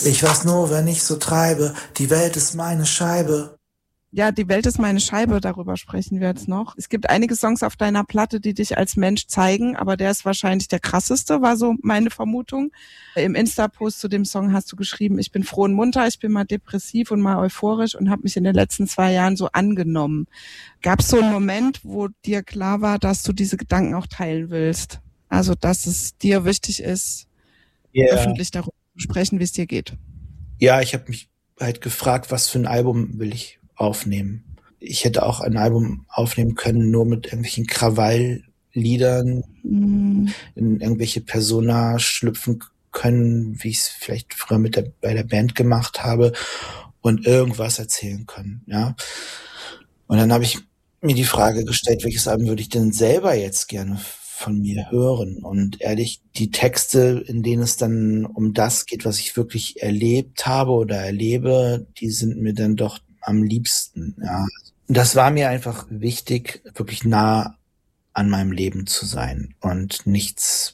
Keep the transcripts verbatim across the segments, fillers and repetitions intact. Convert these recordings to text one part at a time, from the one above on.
Ich weiß nur, wenn ich so treibe, die Welt ist meine Scheibe. Ja, die Welt ist meine Scheibe, darüber sprechen wir jetzt noch. Es gibt einige Songs auf deiner Platte, die dich als Mensch zeigen, aber der ist wahrscheinlich der krasseste, war so meine Vermutung. Im Insta-Post zu dem Song hast du geschrieben, ich bin froh und munter, ich bin mal depressiv und mal euphorisch und habe mich in den letzten zwei Jahren so angenommen. Gab es so einen Moment, wo dir klar war, dass du diese Gedanken auch teilen willst? Also, dass es dir wichtig ist, yeah. öffentlich darüber zu sprechen, wie es dir geht? Ja, ich habe mich halt gefragt, was für ein Album will ich aufnehmen. Ich hätte auch ein Album aufnehmen können, nur mit irgendwelchen Krawallliedern, mm. in irgendwelche Persona schlüpfen können, wie ich es vielleicht früher mit der, bei der Band gemacht habe und irgendwas erzählen können, ja. Und dann habe ich mir die Frage gestellt, welches Album würde ich denn selber jetzt gerne von mir hören? Und ehrlich, die Texte, in denen es dann um das geht, was ich wirklich erlebt habe oder erlebe, die sind mir dann doch am liebsten, ja. Das war mir einfach wichtig, wirklich nah an meinem Leben zu sein und nichts,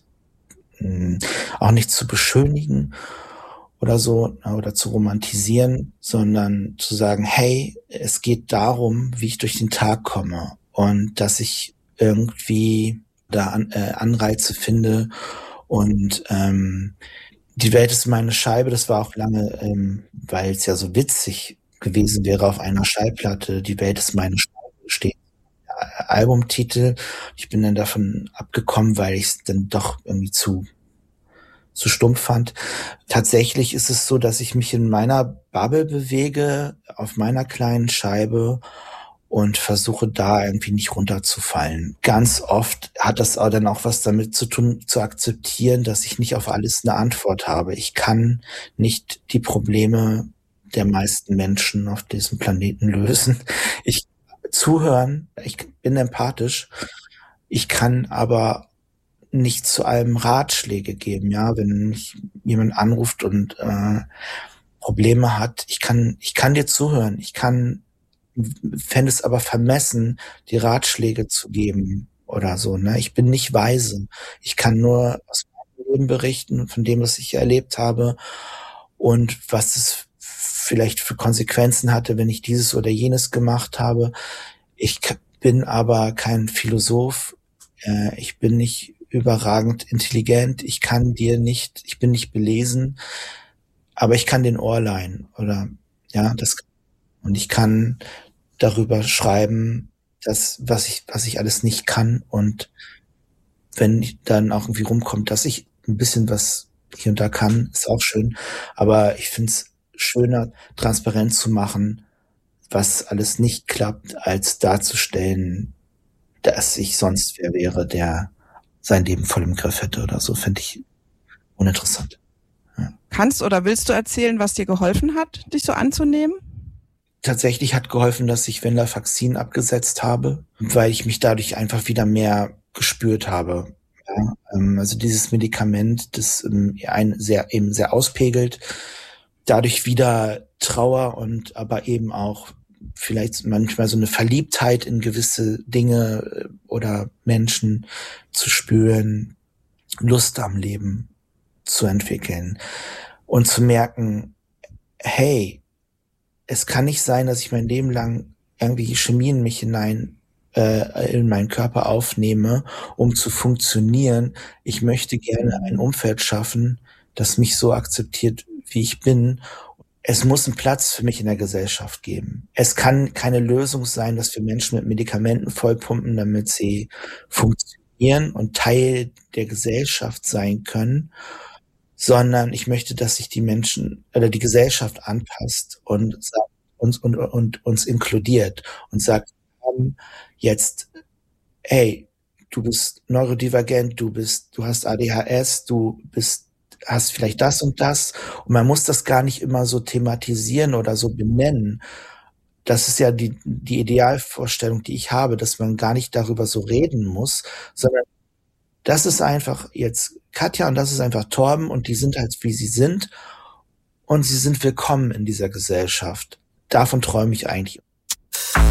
auch nichts zu beschönigen oder so, oder zu romantisieren, sondern zu sagen, hey, es geht darum, wie ich durch den Tag komme und dass ich irgendwie da an, äh, Anreize finde und ähm, die Welt ist meine Scheibe, das war auch lange, ähm, weil es ja so witzig gewesen wäre auf einer Schallplatte, die Welt ist meine Scheibe, steht Albumtitel. Ich bin dann davon abgekommen, weil ich es dann doch irgendwie zu zu stumpf fand. Tatsächlich ist es so, dass ich mich in meiner Bubble bewege, auf meiner kleinen Scheibe und versuche da irgendwie nicht runterzufallen. Ganz oft hat das auch dann auch was damit zu tun, zu akzeptieren, dass ich nicht auf alles eine Antwort habe. Ich kann nicht die Probleme der meisten Menschen auf diesem Planeten lösen. Ich zuhören, ich bin empathisch. Ich kann aber nicht zu allem Ratschläge geben, ja, wenn mich jemand anruft und äh, Probleme hat. Ich kann, ich kann dir zuhören. Ich kann, fände es aber vermessen, die Ratschläge zu geben oder so, ne. Ich bin nicht weise. Ich kann nur aus meinem Leben berichten, von dem, was ich erlebt habe und was es vielleicht für Konsequenzen hatte, wenn ich dieses oder jenes gemacht habe. Ich bin aber kein Philosoph. Äh, ich bin nicht überragend intelligent. Ich kann dir nicht, ich bin nicht belesen, aber ich kann den Ohr leihen oder, ja, das, und ich kann darüber schreiben, das, was ich, was ich alles nicht kann. Und wenn dann auch irgendwie rumkommt, dass ich ein bisschen was hier und da kann, ist auch schön. Aber ich finde es schöner, transparent zu machen, was alles nicht klappt, als darzustellen, dass ich sonst wer wäre, der sein Leben voll im Griff hätte oder so, finde ich uninteressant. Ja. Kannst oder willst du erzählen, was dir geholfen hat, dich so anzunehmen? Tatsächlich hat geholfen, dass ich Venlafaxin abgesetzt habe, weil ich mich dadurch einfach wieder mehr gespürt habe. Ja, also dieses Medikament, das einen sehr, eben sehr auspegelt, dadurch wieder Trauer und aber eben auch vielleicht manchmal so eine Verliebtheit in gewisse Dinge oder Menschen zu spüren, Lust am Leben zu entwickeln und zu merken, hey, es kann nicht sein, dass ich mein Leben lang irgendwie Chemie in mich hinein, äh, in meinen Körper aufnehme, um zu funktionieren. Ich möchte gerne ein Umfeld schaffen, das mich so akzeptiert, wie ich bin. Es muss einen Platz für mich in der Gesellschaft geben. Es kann keine Lösung sein, dass wir Menschen mit Medikamenten vollpumpen, damit sie funktionieren und Teil der Gesellschaft sein können, sondern ich möchte, dass sich die Menschen oder die Gesellschaft anpasst und uns und, und uns inkludiert und sagt, jetzt, hey, du bist neurodivergent, du bist, du hast A D H S, du bist hast vielleicht das und das und man muss das gar nicht immer so thematisieren oder so benennen. Das ist ja die, die Idealvorstellung, die ich habe, dass man gar nicht darüber so reden muss, sondern das ist einfach jetzt Katja und das ist einfach Torben und die sind halt, wie sie sind und sie sind willkommen in dieser Gesellschaft. Davon träume ich eigentlich.